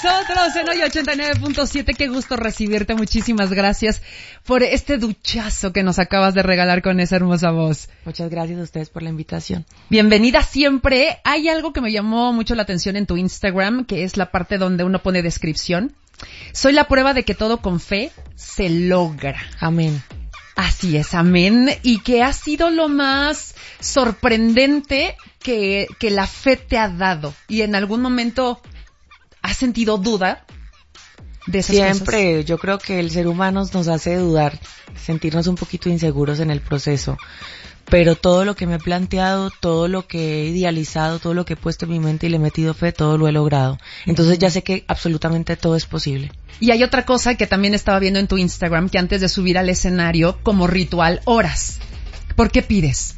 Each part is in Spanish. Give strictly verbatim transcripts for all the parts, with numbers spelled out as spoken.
nosotros en Hoy ochenta y nueve punto siete. Qué gusto recibirte. Muchísimas gracias por este duchazo que nos acabas de regalar con esa hermosa voz. Muchas gracias a ustedes por la invitación. Bienvenida siempre. Hay algo que me llamó mucho la atención en tu Instagram, que es la parte donde uno pone descripción. Soy la prueba de que todo con fe se logra. Amén. Así es, amén. Y que ha sido lo más sorprendente que, que la fe te ha dado. Y en algún momento has sentido duda de esas Siempre, cosas. yo creo que el ser humano nos hace dudar, sentirnos un poquito inseguros en el proceso. Pero todo lo que me he planteado, todo lo que he idealizado, todo lo que he puesto en mi mente y le he metido fe, todo lo he logrado. Entonces ya sé que absolutamente todo es posible. Y hay otra cosa que también estaba viendo en tu Instagram, que antes de subir al escenario, como ritual, oras. ¿Por qué pides?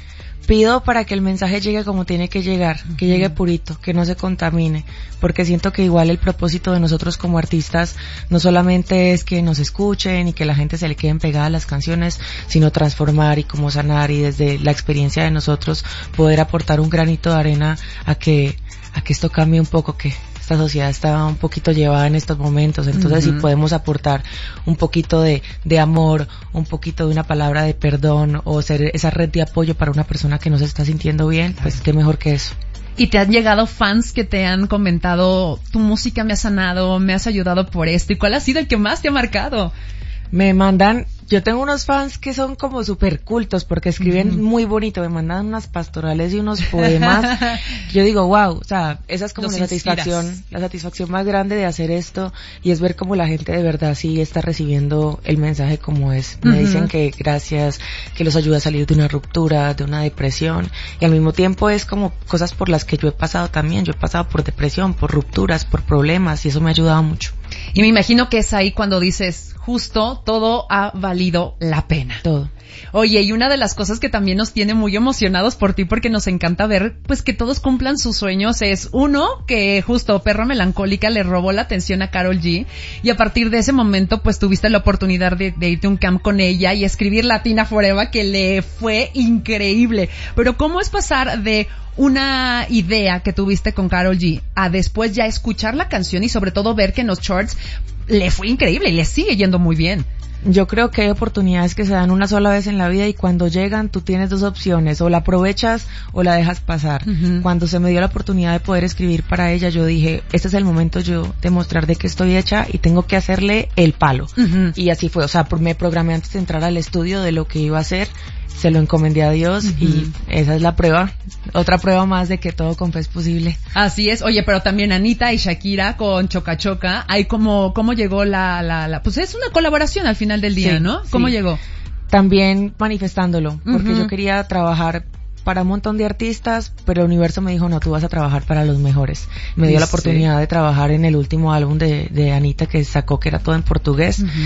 Pido para que el mensaje llegue como tiene que llegar, uh-huh. que llegue purito, que no se contamine, porque siento que igual el propósito de nosotros como artistas no solamente es que nos escuchen y que la gente se le queden pegadas las canciones, sino transformar y como sanar y desde la experiencia de nosotros poder aportar un granito de arena a que, a que esto cambie un poco, que esta sociedad está un poquito llevada en estos momentos. Entonces, uh-huh. si podemos aportar un poquito de, de amor, un poquito de una palabra de perdón o ser esa red de apoyo para una persona que no se está sintiendo bien, pues qué mejor que eso. ¿Y te han llegado fans que te han comentado, tu música me ha sanado, me has ayudado por esto? ¿Y cuál ha sido el que más te ha marcado? Me mandan, yo tengo unos fans que son como súper cultos porque escriben uh-huh. muy bonito, me mandan unas pastorales y unos poemas. Yo digo, wow, o sea, esa es como la satisfacción, la satisfacción más grande de hacer esto y es ver cómo la gente de verdad sí está recibiendo el mensaje como es. Me uh-huh. dicen que gracias, que los ayuda a salir de una ruptura, de una depresión y al mismo tiempo es como cosas por las que yo he pasado también. Yo he pasado por depresión, por rupturas, por problemas y eso me ha ayudado mucho. Y me imagino que es ahí cuando dices, justo, todo ha valido la pena. Todo. Oye, y una de las cosas que también nos tiene muy emocionados por ti, porque nos encanta ver, pues, que todos cumplan sus sueños, es uno, que justo Perra Melancólica le robó la atención a Karol G, y a partir de ese momento, pues, tuviste la oportunidad de, de irte a un camp con ella y escribir Latina Forever, que le fue increíble. Pero, ¿cómo es pasar de una idea que tuviste con Karol G a después ya escuchar la canción y sobre todo ver que en los charts le fue increíble y le sigue yendo muy bien? Yo creo que hay oportunidades que se dan una sola vez en la vida y cuando llegan tú tienes dos opciones, o la aprovechas o la dejas pasar. Uh-huh. Cuando se me dio la oportunidad de poder escribir para ella, yo dije, este es el momento yo de mostrar de qué estoy hecha y tengo que hacerle el palo. Uh-huh. Y así fue, o sea, me programé antes de entrar al estudio de lo que iba a hacer, se lo encomendé a Dios uh-huh. y esa es la prueba, otra prueba más de que todo con fe es posible. Así es. Oye, pero también Anita y Shakira con Choca Choca, hay como, ¿cómo llegó la, la, la, pues es una colaboración al final del día, sí, ¿no? ¿Cómo sí. llegó? También manifestándolo, porque uh-huh. yo quería trabajar para un montón de artistas, pero el universo me dijo, no, tú vas a trabajar para los mejores. Me dio sí. la oportunidad de trabajar en el último álbum de, de Anita que sacó, que era todo en portugués, uh-huh.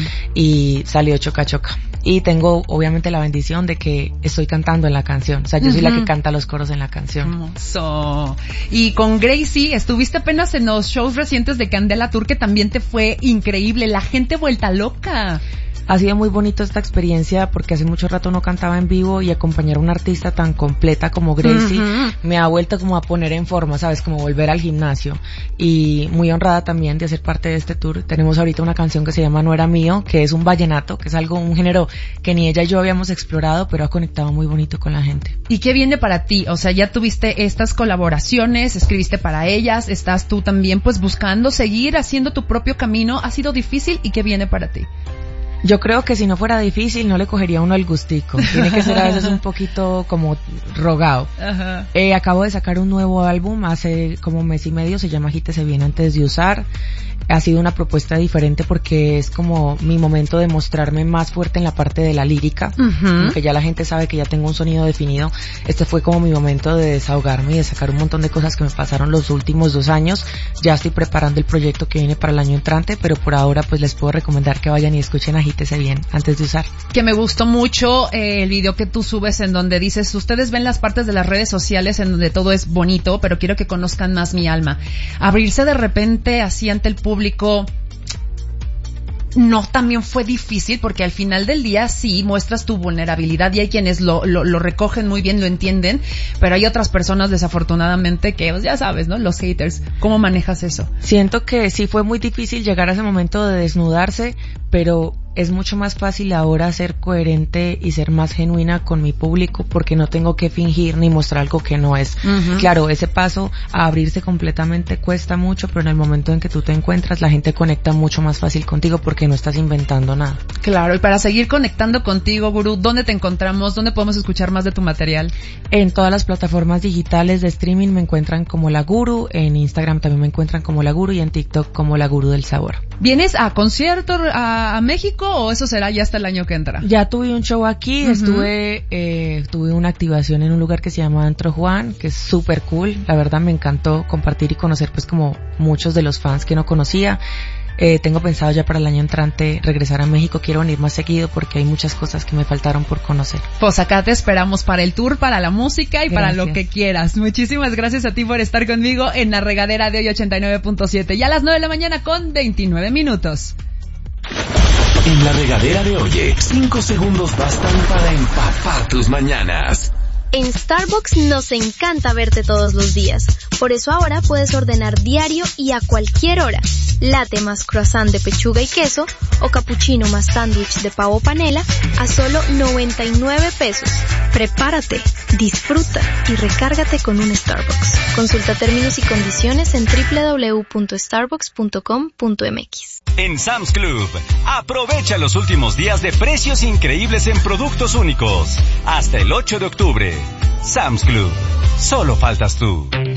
y salió Choca Choca. Y tengo, obviamente, la bendición de que estoy cantando en la canción. O sea, yo uh-huh. soy la que canta los coros en la canción. Hermoso. Y con Gracie, estuviste apenas en los shows recientes de Candela Tour, que también te fue increíble. La gente vuelta loca. Ha sido muy bonito esta experiencia porque hace mucho rato no cantaba en vivo y acompañar a una artista tan completa como Gracie uh-huh. me ha vuelto como a poner en forma, ¿sabes? Como volver al gimnasio. Y muy honrada también de hacer parte de este tour. Tenemos ahorita una canción que se llama No Era Mío, que es un vallenato, que es algo, un género que ni ella y yo habíamos explorado, pero ha conectado muy bonito con la gente. ¿Y qué viene para ti? O sea, ya tuviste estas colaboraciones, escribiste para ellas, estás tú también pues buscando seguir haciendo tu propio camino. ¿Ha sido difícil? ¿Y qué viene para ti? Yo creo que si no fuera difícil no le cogería uno el gustico. Tiene que ser a veces un poquito como rogado. Uh-huh. Eh, acabo de sacar un nuevo álbum hace como un mes y medio, se llama Agítese Bien Antes de Usar. Ha sido una propuesta diferente porque es como mi momento de mostrarme más fuerte en la parte de la lírica, uh-huh. aunque ya la gente sabe que ya tengo un sonido definido. Este fue como mi momento de desahogarme y de sacar un montón de cosas que me pasaron los últimos dos años. Ya estoy preparando el proyecto que viene para el año entrante, pero por ahora pues les puedo recomendar que vayan y escuchen Agítese Bien Antes de Usar. Que me gustó mucho eh, el video que tú subes en donde dices, ustedes ven las partes de las redes sociales en donde todo es bonito, pero quiero que conozcan más mi alma. Abrirse de repente así ante el público no también fue difícil, porque al final del día sí muestras tu vulnerabilidad y hay quienes lo, lo, lo recogen muy bien, lo entienden, pero hay otras personas desafortunadamente que, pues ya sabes, ¿no? Los haters. ¿Cómo manejas eso? Siento que sí fue muy difícil llegar a ese momento de desnudarse, pero es mucho más fácil ahora ser coherente y ser más genuina con mi público porque no tengo que fingir ni mostrar algo que no es. Uh-huh. Claro, ese paso a abrirse completamente cuesta mucho, pero en el momento en que tú te encuentras, la gente conecta mucho más fácil contigo porque no estás inventando nada. Claro, y para seguir conectando contigo, Gurú, ¿dónde te encontramos? ¿Dónde podemos escuchar más de tu material? En todas las plataformas digitales de streaming me encuentran como La Gurú, en Instagram también me encuentran como La Gurú y en TikTok como La Gurú del Sabor. ¿Vienes a concierto a, a México o eso será ya hasta el año que entra? Ya tuve un show aquí, uh-huh. estuve, eh, tuve una activación en un lugar que se llama Antro Juan, que es súper cool, la verdad me encantó compartir y conocer pues como muchos de los fans que no conocía. Eh, tengo pensado ya para el año entrante regresar a México, quiero venir más seguido porque hay muchas cosas que me faltaron por conocer. Pues acá te esperamos para el tour, para la música y gracias. Para lo que quieras. Muchísimas gracias a ti por estar conmigo en La Regadera de hoy ochenta y nueve punto siete. Ya a las nueve de la mañana con veintinueve minutos. En La Regadera de Oye, cinco segundos bastan para empapar tus mañanas. En Starbucks nos encanta verte todos los días. Por eso ahora puedes ordenar diario y a cualquier hora. Latte más croissant de pechuga y queso o cappuccino más sándwich de pavo panela a solo noventa y nueve pesos. Prepárate, disfruta y recárgate con un Starbucks. Consulta términos y condiciones en doble u doble u doble u punto starbucks punto com punto m x. En Sam's Club, aprovecha los últimos días de precios increíbles en productos únicos. Hasta el ocho de octubre. Sam's Club. Solo faltas tú.